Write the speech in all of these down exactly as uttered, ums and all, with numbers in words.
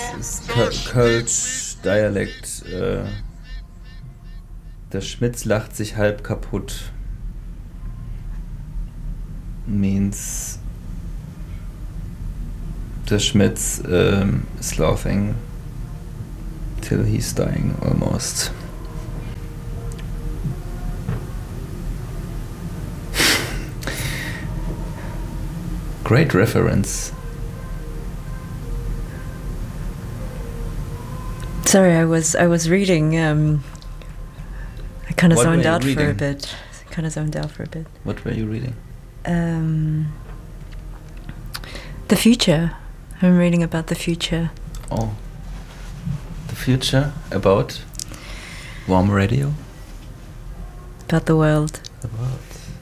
ist Kölsch Dialekt. Äh, der Schmitz lacht sich halb kaputt. Means the Schmitz um, is laughing till he's dying almost. Great reference. Sorry, I was I was reading. Um, I kind of What zoned were you out for a reading? bit. Kind of zoned out for a bit. What were you reading? Um, the future. I'm reading about the future. Oh. The future about Warm Radio? About the world. The world.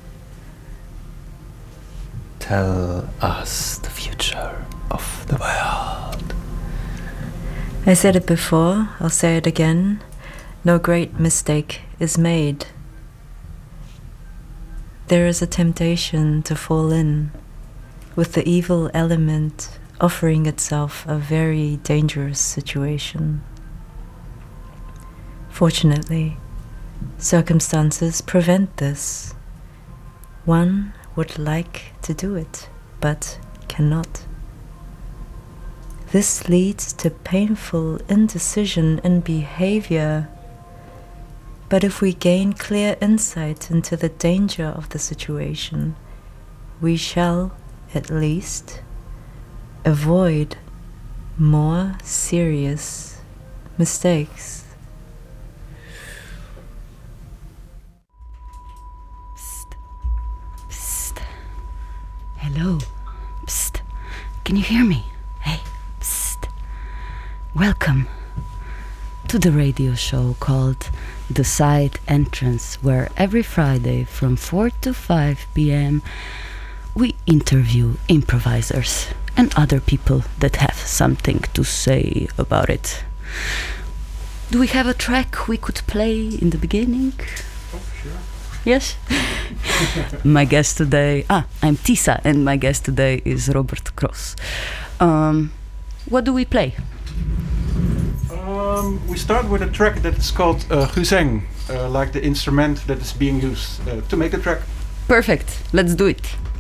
Tell us the future of the world. I said it before, I'll say it again. No great mistake is made. There is a temptation to fall in, with the evil element offering itself a very dangerous situation. Fortunately, circumstances prevent this. One would like to do it, but cannot. This leads to painful indecision in behavior. But if we gain clear insight into the danger of the situation, we shall, at least, avoid more serious mistakes. Psst. Psst. Hello. Psst. Can you hear me? Hey. Psst. Welcome to the radio show called The Side Entrance, where every Friday from four to five p.m. we interview improvisers and other people that have something to say about it. Do we have a track we could play in the beginning? Oh, sure. Yes? My guest today, ah, I'm Tisa, and my guest today is Robert Cross. Um, what do we play? Um, we start with a track that is called uh, Guzeng, uh, like the instrument that is being used uh, to make a track. Perfect, let's do it.